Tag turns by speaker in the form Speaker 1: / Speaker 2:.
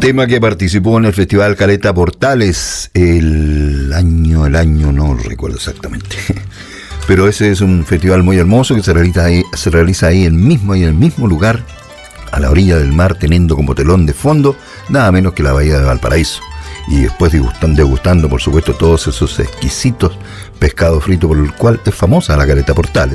Speaker 1: tema que participó en el Festival Caleta Portales el año no recuerdo exactamente. Pero ese es un festival muy hermoso que se realiza ahí en el mismo lugar, a la orilla del mar, teniendo como telón de fondo nada menos que la bahía de Valparaíso. Y después degustando, por supuesto, todos esos exquisitos pescados fritos por el cual es famosa la Caleta Portales.